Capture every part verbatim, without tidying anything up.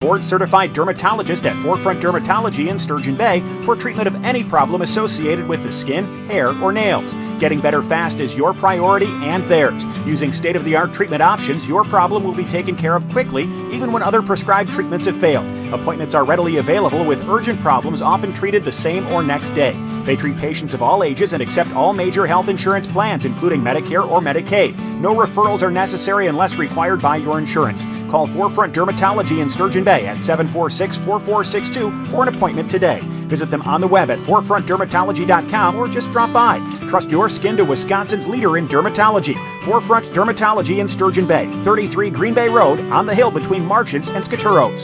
board-certified dermatologist at Forefront Dermatology in Sturgeon Bay for treatment of any problem associated with the skin, hair, or nails. Getting better fast is your priority and theirs. Using state-of-the-art treatment options, your problem will be taken care of quickly, even when other prescribed treatments have failed. Appointments are readily available, with urgent problems often treated the same or next day. They treat patients of all ages and accept all major health insurance plans, including Medicare or Medicaid. No referrals are necessary unless required by your insurance. Call Forefront Dermatology in Sturgeon Bay at seven four six, four four six two for an appointment today. Visit them on the web at forefront dermatology dot com or just drop by. Trust your skin to Wisconsin's leader in dermatology. Forefront Dermatology in Sturgeon Bay, thirty-three Green Bay Road, on the hill between Marchants and Skaturos.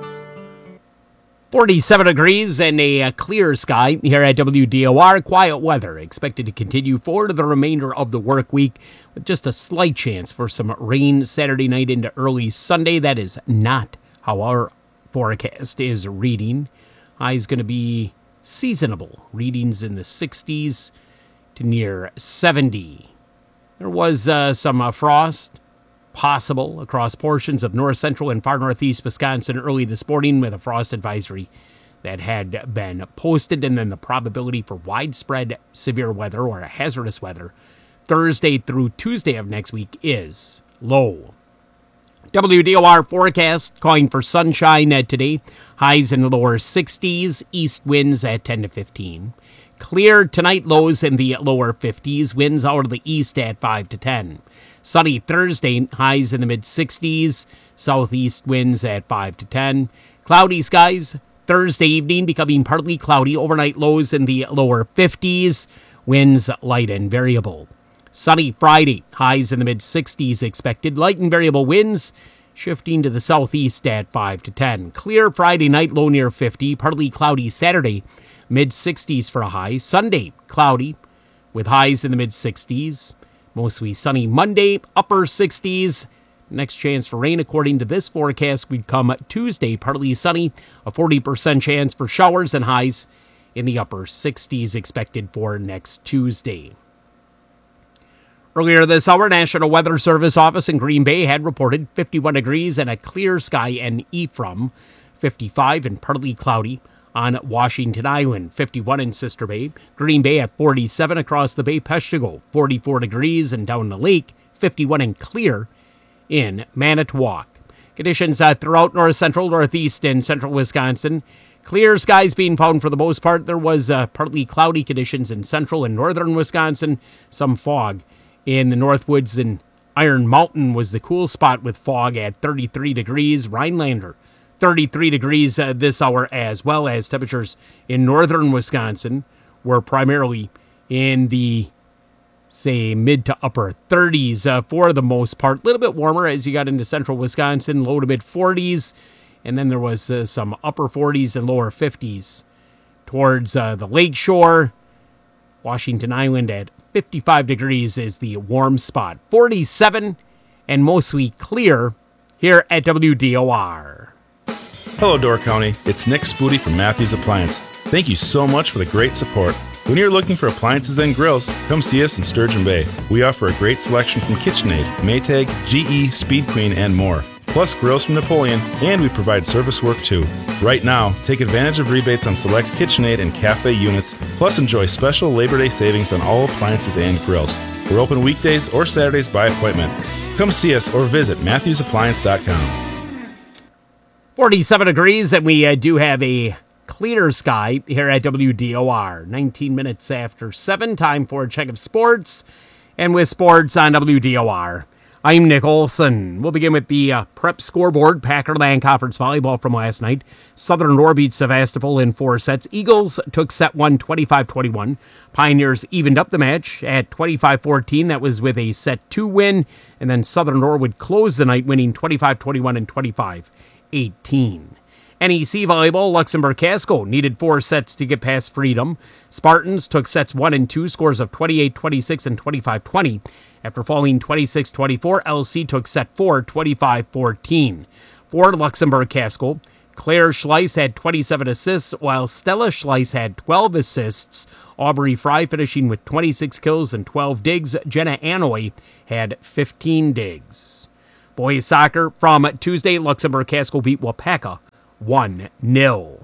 forty-seven degrees and a uh, clear sky here at W D O R. Quiet weather expected to continue for the remainder of the work week, with just a slight chance for some rain Saturday night into early Sunday. That is not how our forecast is reading. High is going to be seasonable. Readings in the sixties to near seventy. There was uh, some uh, frost possible across portions of north central and far northeast Wisconsin early this morning, with a frost advisory that had been posted, and then the probability for widespread severe weather or hazardous weather Thursday through Tuesday of next week is low. W D O R forecast calling for sunshine at today. Highs in the lower sixties, east winds at ten to fifteen. Clear tonight, lows in the lower fifties, winds out of the east at five to ten. Sunny Thursday, highs in the mid-sixties, southeast winds at five to ten. Cloudy skies Thursday evening, becoming partly cloudy, overnight lows in the lower fifties, winds light and variable. Sunny Friday, highs in the mid-sixties expected, light and variable winds shifting to the southeast at five to ten. Clear Friday night, low near fifty, partly cloudy Saturday, mid-sixties for a high. Sunday, cloudy with highs in the mid-sixties. Mostly sunny Monday, upper sixties. Next chance for rain, according to this forecast, would come Tuesday, partly sunny. A forty percent chance for showers and highs in the upper sixties expected for next Tuesday. Earlier this hour, National Weather Service office in Green Bay had reported fifty-one degrees and a clear sky in Ephraim, fifty-five and partly cloudy on Washington Island, fifty-one in Sister Bay. Green Bay at forty-seven across the Bay. Peshtigo, forty-four degrees, and down the lake, fifty-one and clear in Manitowoc. Conditions uh, throughout north central, northeast, and central Wisconsin. Clear skies being found for the most part. There was uh, partly cloudy conditions in central and northern Wisconsin. Some fog in the Northwoods, and Iron Mountain was the cool spot with fog at thirty-three degrees. Rhinelander, thirty-three degrees uh, this hour, as well as temperatures in northern Wisconsin were primarily in the, say, mid to upper thirties uh, for the most part. A little bit warmer as you got into central Wisconsin, low to mid forties, and then there was uh, some upper forties and lower fifties towards uh, the lake shore. Washington Island at fifty-five degrees is the warm spot. forty-seven and mostly clear here at W D O R. Hello, Door County. It's Nick Spoody from Matthews Appliance. Thank you so much for the great support. When you're looking for appliances and grills, come see us in Sturgeon Bay. We offer a great selection from KitchenAid, Maytag, G E, Speed Queen, and more. Plus grills from Napoleon, and we provide service work too. Right now, take advantage of rebates on select KitchenAid and cafe units, plus enjoy special Labor Day savings on all appliances and grills. We're open weekdays or Saturdays by appointment. Come see us or visit matthews appliance dot com. forty-seven degrees, and we uh, do have a clear sky here at W D O R. nineteen minutes after seven, time for a check of sports. And with sports on W D O R, I'm Nick Olson. We'll begin with the uh, prep scoreboard. Packer-Land Conference volleyball from last night. Southern Door beat Sevastopol in four sets. Eagles took set one, twenty-five twenty-one. Pioneers evened up the match at twenty-five fourteen. That was with a set two win. And then Southern Door would close the night, winning twenty-five twenty-one and twenty-five eighteen. N E C volleyball, Luxembourg Casco needed four sets to get past Freedom. Spartans took sets one and two, scores of twenty-eight twenty-six and twenty-five twenty. After falling twenty-six twenty-four, L C took set four, twenty-five fourteen. For Luxembourg Casco, Claire Schleiss had twenty-seven assists, while Stella Schleiss had twelve assists. Aubrey Fry finishing with twenty-six kills and twelve digs. Jenna Anoy had fifteen digs. Boys soccer from Tuesday, Luxembourg Casco beat Wapaka one nil.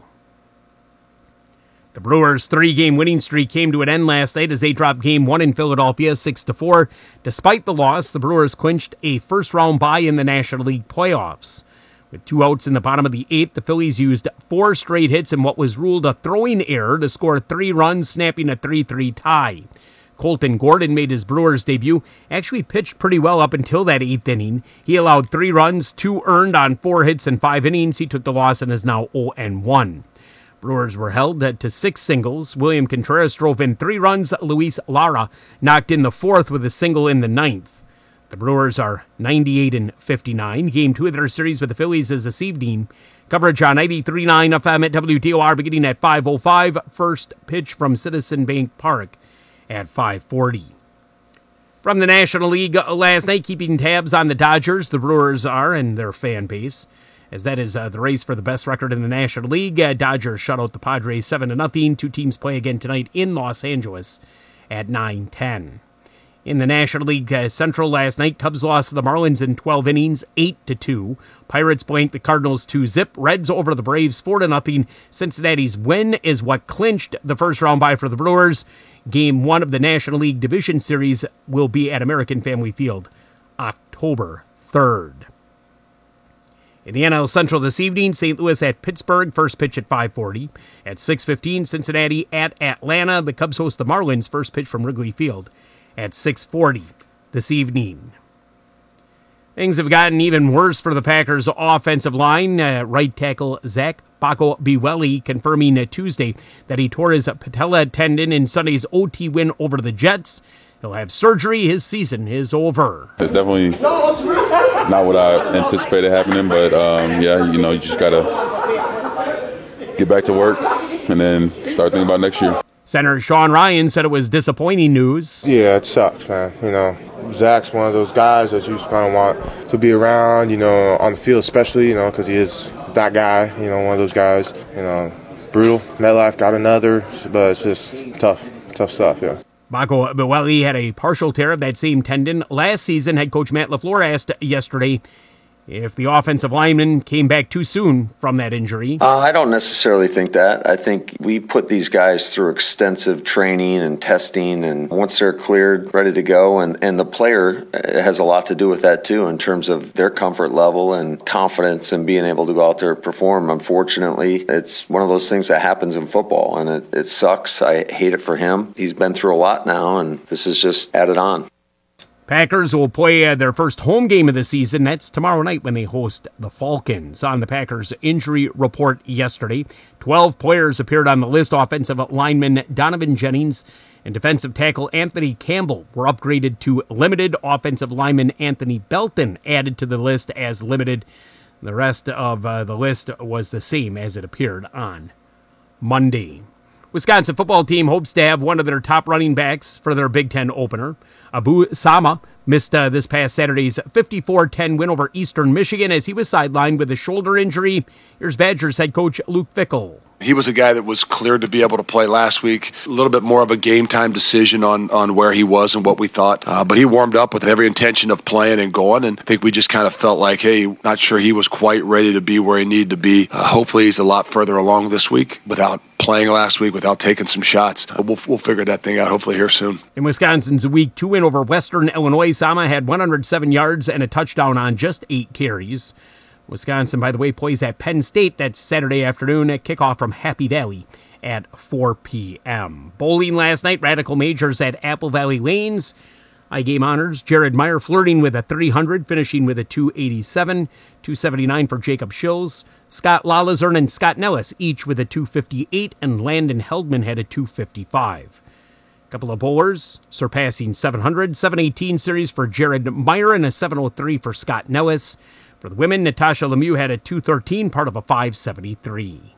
The Brewers' three-game winning streak came to an end last night as they dropped Game one in Philadelphia six to four. Despite the loss, the Brewers clinched a first-round bye in the National League playoffs. With two outs in the bottom of the eighth, the Phillies used four straight hits in what was ruled a throwing error to score three runs, snapping a three three tie. Colton Gordon made his Brewers debut, actually pitched pretty well up until that eighth inning. He allowed three runs, two earned on four hits in five innings. He took the loss and is now oh and one. Brewers were held to six singles. William Contreras drove in three runs. Luis Lara knocked in the fourth with a single in the ninth. The Brewers are ninety-eight and fifty-nine. Game two of their series with the Phillies is this evening. Coverage on ninety-three point nine F M at W D O R beginning at five oh five. First pitch from Citizen Bank Park at five forty. From the National League last night, keeping tabs on the Dodgers, the Brewers are, and their fan base, as that is uh, the race for the best record in the National League. Uh, Dodgers shut out the Padres seven to nothing. Two teams play again tonight in Los Angeles at nine ten. In the National League uh, Central last night, Cubs lost to the Marlins in twelve innings, eight to two. Pirates blanked the Cardinals two zip. Reds over the Braves four to nothing. Cincinnati's win is what clinched the first round bye for the Brewers. Game one of the National League Division Series will be at American Family Field October third. In the N L Central this evening, Saint Louis at Pittsburgh, first pitch at five forty. At six fifteen, Cincinnati at Atlanta. The Cubs host the Marlins, first pitch from Wrigley Field at six forty this evening. Things have gotten even worse for the Packers' offensive line. Uh, right tackle Zach Paco Biwelli confirming uh, Tuesday that he tore his patella tendon in Sunday's O T win over the Jets. He'll have surgery. His season is over. It's definitely not what I anticipated happening, but um, yeah, you know, you just got to get back to work and then start thinking about next year. Center Sean Ryan said it was disappointing news. Yeah, it sucks, man. You know, Zach's one of those guys that you just kind of want to be around, you know, on the field especially, you know, because he is that guy, you know, one of those guys, you know, brutal. MetLife got another, but it's just tough, tough stuff, yeah. Paco Biwelli had a partial tear of that same tendon last season. Head coach Matt LaFleur asked yesterday if the offensive lineman came back too soon from that injury. Uh, I don't necessarily think that. I think we put these guys through extensive training and testing, and once they're cleared, ready to go, and, and the player has a lot to do with that too in terms of their comfort level and confidence and being able to go out there and perform. Unfortunately, it's one of those things that happens in football, and it, it sucks. I hate it for him. He's been through a lot now, and this is just added on. Packers will play uh, their first home game of the season. That's tomorrow night when they host the Falcons. On the Packers injury report yesterday, twelve players appeared on the list. Offensive lineman Donovan Jennings and defensive tackle Anthony Campbell were upgraded to limited. Offensive lineman Anthony Belton added to the list as limited. The rest of uh, the list was the same as it appeared on Monday. Wisconsin football team hopes to have one of their top running backs for their Big Ten opener. Abu Sama missed uh, this past Saturday's fifty-four ten win over Eastern Michigan as he was sidelined with a shoulder injury. Here's Badgers head coach Luke Fickell. He was a guy that was cleared to be able to play last week. A little bit more of a game time decision on, on where he was and what we thought. Uh, but he warmed up with every intention of playing and going. And I think we just kind of felt like, hey, not sure he was quite ready to be where he needed to be. Uh, hopefully he's a lot further along this week without playing last week, without taking some shots. Uh, we'll, we'll figure that thing out hopefully here soon. In Wisconsin's week two win over Western Illinois, Sama had one hundred seven yards and a touchdown on just eight carries. Wisconsin, by the way, plays at Penn State. That's Saturday afternoon at kickoff from Happy Valley at four p.m. Bowling last night, Radical Majors at Apple Valley Lanes. iGame honors Jared Meyer flirting with a three hundred, finishing with a two eighty-seven. two seventy-nine for Jacob Schills. Scott Lalazern and Scott Nellis each with a two fifty-eight, and Landon Heldman had a two fifty-five. A couple of bowlers surpassing seven hundred. seven eighteen series for Jared Meyer and a seven oh three for Scott Nellis. For the women, Natasha Lemieux had a two thirteen, part of a five seventy-three.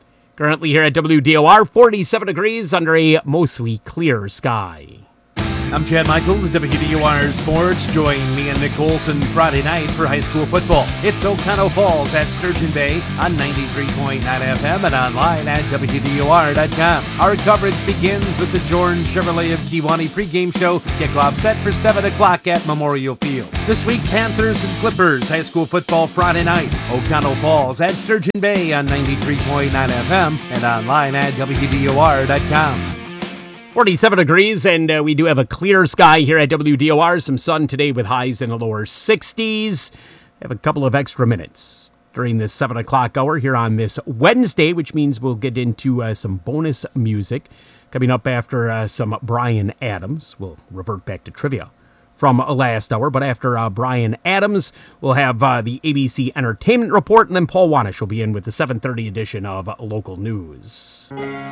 Currently here at W D O R, forty-seven degrees under a mostly clear sky. I'm Chad Michaels, W D O R Sports. Join me and Nick Olson Friday night for high school football. It's Oconto Falls at Sturgeon Bay on ninety-three point nine F M and online at W D O R dot com. Our coverage begins with the Jordan Chevrolet of Kewanee pregame show. Kickoff set for seven o'clock at Memorial Field. This week, Panthers and Clippers high school football Friday night. Oconto Falls at Sturgeon Bay on ninety-three point nine F M and online at W D O R dot com. forty-seven degrees, and uh, we do have a clear sky here at W D O R. Some sun today with highs in the lower sixties. Have a couple of extra minutes during this seven o'clock hour here on this Wednesday, which means we'll get into uh, some bonus music. Coming up after uh, some Bryan Adams. We'll revert back to trivia from last hour, but after uh, Bryan Adams, we'll have uh, the A B C Entertainment Report, and then Paul Wanish will be in with the seven thirty edition of Local News.